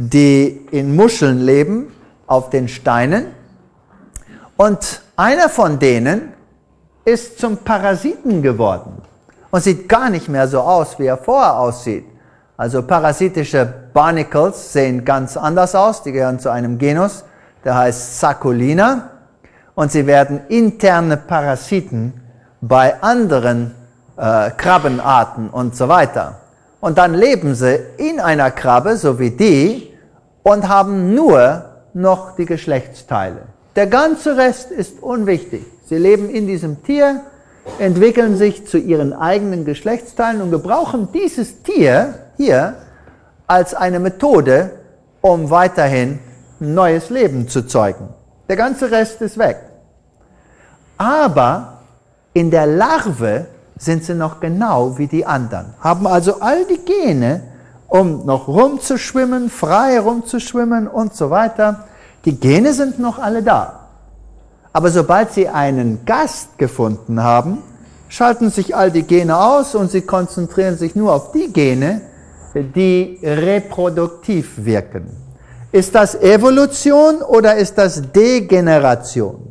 die in Muscheln leben, auf den Steinen. Und einer von denen ist zum Parasiten geworden und sieht gar nicht mehr so aus, wie er vorher aussieht. Also parasitische Barnacles sehen ganz anders aus, die gehören zu einem Genus, der heißt Sacculina, und sie werden interne Parasiten bei anderen Krabbenarten und so weiter. Und dann leben sie in einer Krabbe, so wie die, und haben nur noch die Geschlechtsteile. Der ganze Rest ist unwichtig. Sie leben in diesem Tier, entwickeln sich zu ihren eigenen Geschlechtsteilen und gebrauchen dieses Tier hier als eine Methode, um weiterhin ein neues Leben zu zeugen. Der ganze Rest ist weg. Aber in der Larve sind sie noch genau wie die anderen, haben also all die Gene, um noch rumzuschwimmen, frei rumzuschwimmen und so weiter. Die Gene sind noch alle da. Aber sobald sie einen Gast gefunden haben, schalten sich all die Gene aus und sie konzentrieren sich nur auf die Gene, die reproduktiv wirken. Ist das Evolution oder ist das Degeneration?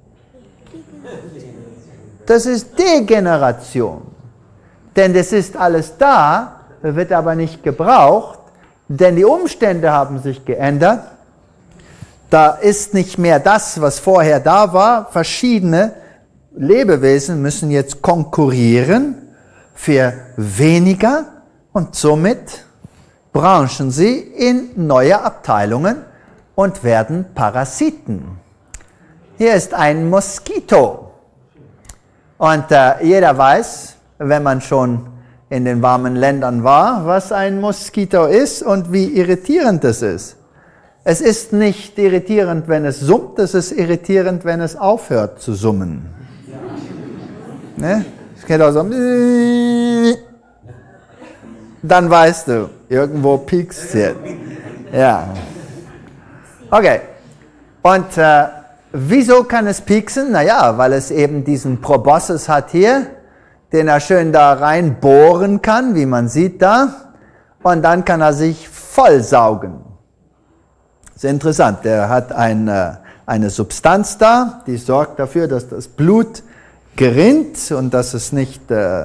Das ist Degeneration. Denn es ist alles da, wird aber nicht gebraucht, denn die Umstände haben sich geändert. Da ist nicht mehr das, was vorher da war. Verschiedene Lebewesen müssen jetzt konkurrieren für weniger und somit branchen sie in neue Abteilungen und werden Parasiten. Hier ist ein Moskito. Und jeder weiß, wenn man schon in den warmen Ländern war, was ein Moskito ist und wie irritierend es ist. Es ist nicht irritierend, wenn es summt, es ist irritierend, wenn es aufhört zu summen. Ne? Es geht auch so. Dann weißt du, irgendwo piekst es jetzt. Ja. Okay. Und wieso kann es pieksen? Naja, weil es eben diesen Proboscis hat hier, den er schön da reinbohren kann, wie man sieht da. Und dann kann er sich vollsaugen. Sehr interessant. Der hat eine Substanz da, die sorgt dafür, dass das Blut gerinnt und dass es nicht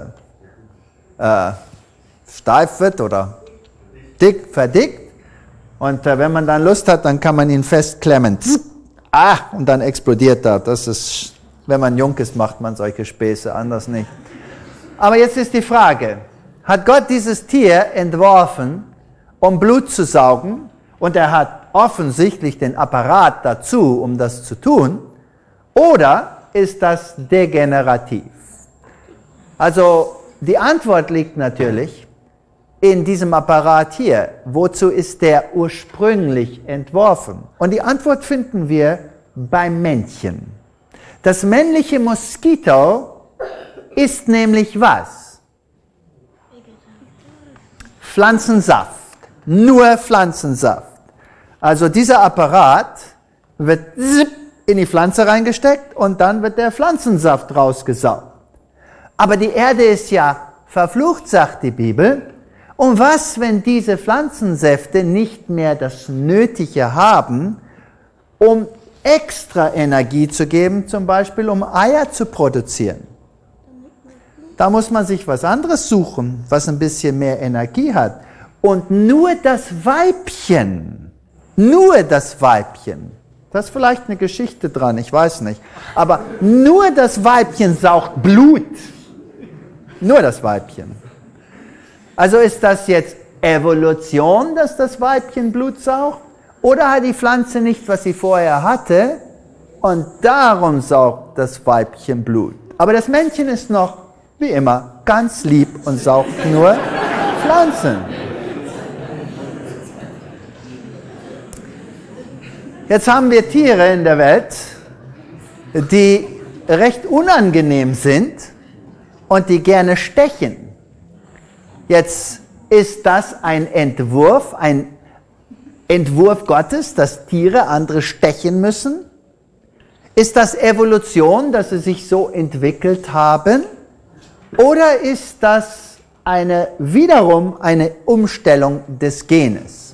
steif wird oder verdickt. Und wenn man dann Lust hat, dann kann man ihn festklemmen. Und dann explodiert er. Das ist, wenn man jung ist, macht man solche Späße, anders nicht. Aber jetzt ist die Frage, hat Gott dieses Tier entworfen, um Blut zu saugen, und er hat offensichtlich den Apparat dazu, um das zu tun, oder ist das degenerativ? Also die Antwort liegt natürlich in diesem Apparat hier. Wozu ist der ursprünglich entworfen? Und die Antwort finden wir beim Männchen. Das männliche Moskito ist nämlich was? Pflanzensaft. Nur Pflanzensaft. Also dieser Apparat wird in die Pflanze reingesteckt und dann wird der Pflanzensaft rausgesaugt. Aber die Erde ist ja verflucht, sagt die Bibel. Und was, wenn diese Pflanzensäfte nicht mehr das Nötige haben, um extra Energie zu geben, zum Beispiel um Eier zu produzieren? Da muss man sich was anderes suchen, was ein bisschen mehr Energie hat. Und nur das Weibchen, das ist vielleicht eine Geschichte dran, ich weiß nicht, aber nur das Weibchen saugt Blut. Nur das Weibchen. Also ist das jetzt Evolution, dass das Weibchen Blut saugt? Oder hat die Pflanze nicht, was sie vorher hatte, und darum saugt das Weibchen Blut? Aber das Männchen ist noch, wie immer, ganz lieb und saugt nur Pflanzen. Jetzt haben wir Tiere in der Welt, die recht unangenehm sind und die gerne stechen. Jetzt ist das ein Entwurf Gottes, dass Tiere andere stechen müssen? Ist das Evolution, dass sie sich so entwickelt haben? Oder ist das wiederum eine Umstellung des Genes?